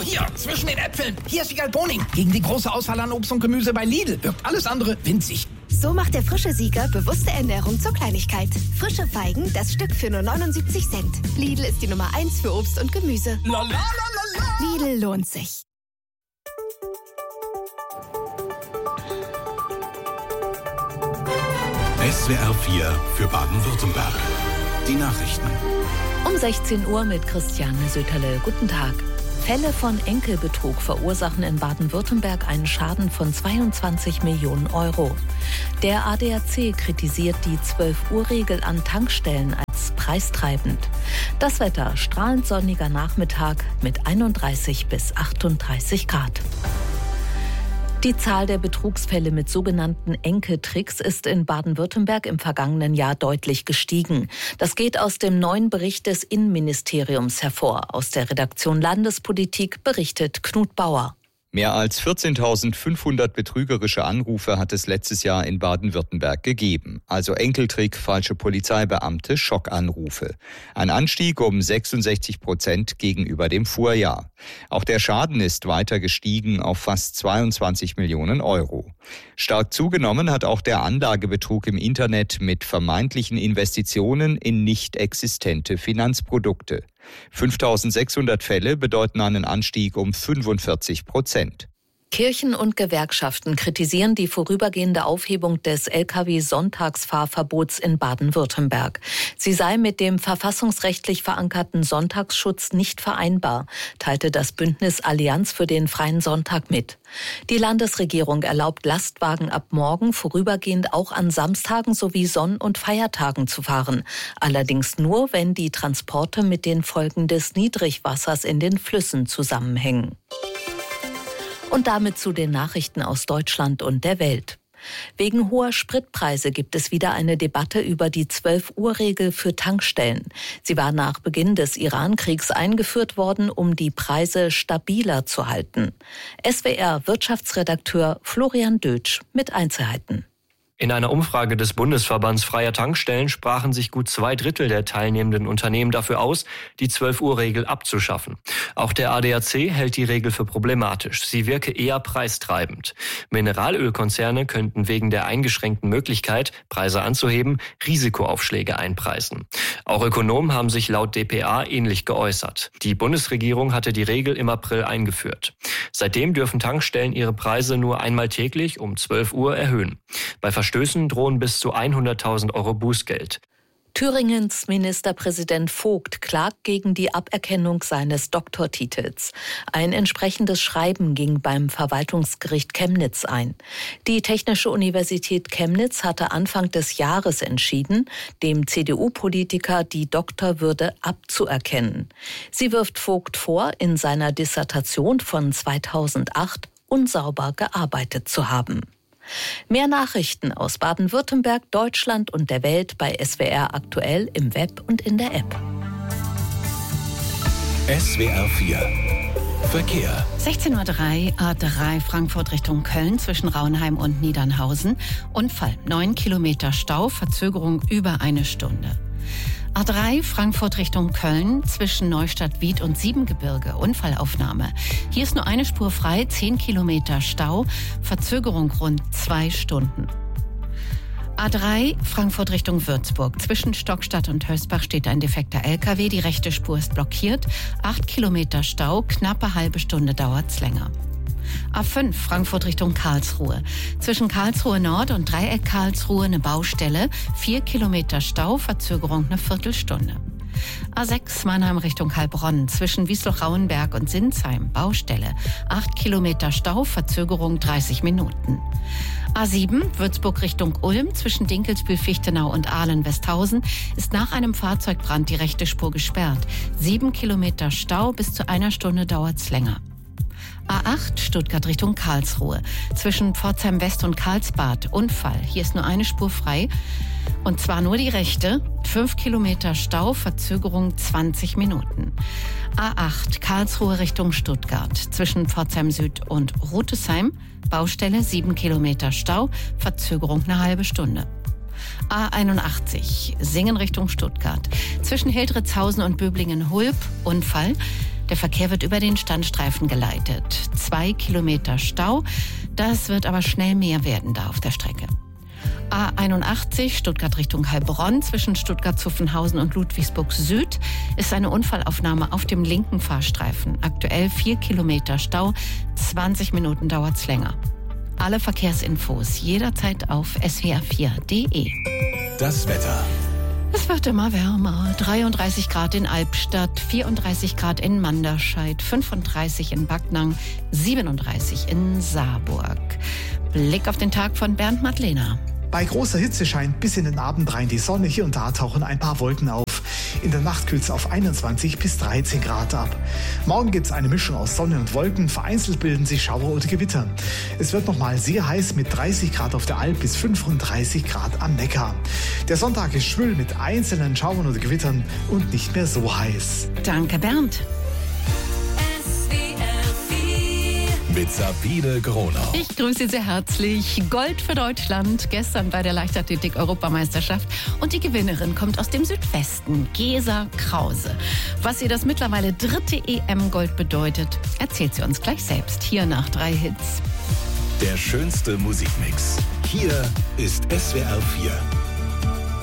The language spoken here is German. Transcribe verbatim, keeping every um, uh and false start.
hier, zwischen den Äpfeln. Hier ist Wiegald Boning. Gegen die große Auswahl an Obst und Gemüse bei Lidl wirkt alles andere winzig. So macht der frische Sieger bewusste Ernährung zur Kleinigkeit. Frische Feigen, das Stück für nur neunundsiebzig Cent. Lidl ist die Nummer eins für Obst und Gemüse. La, la, la, la, la. Lidl lohnt sich. S W R vier für Baden-Württemberg. Die Nachrichten. Um sechzehn Uhr mit Christiane Söterle. Guten Tag. Fälle von Enkelbetrug verursachen in Baden-Württemberg einen Schaden von zweiundzwanzig Millionen Euro. Der A D A C kritisiert die zwölf-Uhr-Regel an Tankstellen als preistreibend. Das Wetter: strahlend sonniger Nachmittag mit einunddreißig bis achtunddreißig Grad. Die Zahl der Betrugsfälle mit sogenannten Enkeltricks ist in Baden-Württemberg im vergangenen Jahr deutlich gestiegen. Das geht aus dem neuen Bericht des Innenministeriums hervor. Aus der Redaktion Landespolitik berichtet Knut Bauer. Mehr als vierzehntausendfünfhundert betrügerische Anrufe hat es letztes Jahr in Baden-Württemberg gegeben. Also Enkeltrick, falsche Polizeibeamte, Schockanrufe. Ein Anstieg um sechsundsechzig Prozent gegenüber dem Vorjahr. Auch der Schaden ist weiter gestiegen auf fast zweiundzwanzig Millionen Euro. Stark zugenommen hat auch der Anlagebetrug im Internet mit vermeintlichen Investitionen in nicht existente Finanzprodukte. fünftausendsechshundert Fälle bedeuten einen Anstieg um fünfundvierzig Prozent. Kirchen und Gewerkschaften kritisieren die vorübergehende Aufhebung des L K W-Sonntagsfahrverbots in Baden-Württemberg. Sie sei mit dem verfassungsrechtlich verankerten Sonntagsschutz nicht vereinbar, teilte das Bündnis Allianz für den freien Sonntag mit. Die Landesregierung erlaubt Lastwagen ab morgen vorübergehend auch an Samstagen sowie Sonn- und Feiertagen zu fahren. Allerdings nur, wenn die Transporte mit den Folgen des Niedrigwassers in den Flüssen zusammenhängen. Und damit zu den Nachrichten aus Deutschland und der Welt. Wegen hoher Spritpreise gibt es wieder eine Debatte über die zwölf-Uhr-Regel für Tankstellen. Sie war nach Beginn des Iran-Kriegs eingeführt worden, um die Preise stabiler zu halten. S W R-Wirtschaftsredakteur Florian Dötsch mit Einzelheiten. In einer Umfrage des Bundesverbands freier Tankstellen sprachen sich gut zwei Drittel der teilnehmenden Unternehmen dafür aus, die zwölf-Uhr-Regel abzuschaffen. Auch der A D A C hält die Regel für problematisch. Sie wirke eher preistreibend. Mineralölkonzerne könnten wegen der eingeschränkten Möglichkeit, Preise anzuheben, Risikoaufschläge einpreisen. Auch Ökonomen haben sich laut D P A ähnlich geäußert. Die Bundesregierung hatte die Regel im April eingeführt. Seitdem dürfen Tankstellen ihre Preise nur einmal täglich um zwölf Uhr erhöhen. Bei Verstößen drohen bis zu hunderttausend Euro Bußgeld. Thüringens Ministerpräsident Vogt klagt gegen die Aberkennung seines Doktortitels. Ein entsprechendes Schreiben ging beim Verwaltungsgericht Chemnitz ein. Die Technische Universität Chemnitz hatte Anfang des Jahres entschieden, dem C D U-Politiker die Doktorwürde abzuerkennen. Sie wirft Vogt vor, in seiner Dissertation von zweitausendacht unsauber gearbeitet zu haben. Mehr Nachrichten aus Baden-Württemberg, Deutschland und der Welt bei S W R aktuell im Web und in der App. S W R vier Verkehr. sechzehn Uhr drei, A drei Frankfurt Richtung Köln zwischen Raunheim und Niedernhausen. Unfall, neun Kilometer Stau, Verzögerung über eine Stunde. A drei Frankfurt Richtung Köln zwischen Neustadt-Wied und Siebengebirge. Unfallaufnahme. Hier ist nur eine Spur frei, zehn Kilometer Stau, Verzögerung rund zwei Stunden. A drei Frankfurt Richtung Würzburg. Zwischen Stockstadt und Hösbach steht ein defekter L K W. Die rechte Spur ist blockiert. acht Kilometer Stau, knappe halbe Stunde dauert's länger. A fünf Frankfurt Richtung Karlsruhe. Zwischen Karlsruhe Nord und Dreieck Karlsruhe eine Baustelle. vier Kilometer Stau, Verzögerung eine Viertelstunde. A sechs Mannheim Richtung Heilbronn. Zwischen Wiesloch-Rauenberg und Sinsheim. Baustelle. acht Kilometer Stau, Verzögerung dreißig Minuten. A sieben Würzburg Richtung Ulm. Zwischen Dinkelsbühl-Fichtenau und Ahlen-Westhausen ist nach einem Fahrzeugbrand die rechte Spur gesperrt. sieben Kilometer Stau, bis zu einer Stunde dauert's länger. A acht Stuttgart Richtung Karlsruhe. Zwischen Pforzheim West und Karlsbad. Unfall. Hier ist nur eine Spur frei. Und zwar nur die rechte. fünf Kilometer Stau, Verzögerung zwanzig Minuten. A acht Karlsruhe Richtung Stuttgart. Zwischen Pforzheim Süd und Rutesheim. Baustelle, sieben Kilometer Stau, Verzögerung eine halbe Stunde. A einundachtzig Singen Richtung Stuttgart. Zwischen Hildritzhausen und Böblingen-Hulb. Unfall. Der Verkehr wird über den Standstreifen geleitet. Zwei Kilometer Stau, das wird aber schnell mehr werden da auf der Strecke. A einundachtzig Stuttgart Richtung Heilbronn zwischen Stuttgart-Zuffenhausen und Ludwigsburg Süd ist eine Unfallaufnahme auf dem linken Fahrstreifen. Aktuell vier Kilometer Stau, zwanzig Minuten dauert's länger. Alle Verkehrsinfos jederzeit auf s w r vier punkt d e. Das Wetter. Es wird immer wärmer. dreiunddreißig Grad in Albstadt, vierunddreißig Grad in Manderscheid, fünfunddreißig in Backnang, siebenunddreißig in Saarburg. Blick auf den Tag von Bernd Madlener. Bei großer Hitze scheint bis in den Abend rein die Sonne. Hier und da tauchen ein paar Wolken auf. In der Nacht kühlt es auf einundzwanzig bis dreizehn Grad ab. Morgen gibt es eine Mischung aus Sonne und Wolken. Vereinzelt bilden sich Schauer oder Gewitter. Es wird nochmal sehr heiß mit dreißig Grad auf der Alp bis fünfunddreißig Grad am Neckar. Der Sonntag ist schwül mit einzelnen Schauern oder Gewittern und nicht mehr so heiß. Danke, Bernd. Mit Sabine Gronau. Ich grüße Sie sehr herzlich. Gold für Deutschland, gestern bei der Leichtathletik-Europameisterschaft. Und die Gewinnerin kommt aus dem Südwesten, Gesa Krause. Was ihr das mittlerweile dritte E M-Gold bedeutet, erzählt sie uns gleich selbst. Hier nach drei Hits. Der schönste Musikmix. Hier ist S W R vier.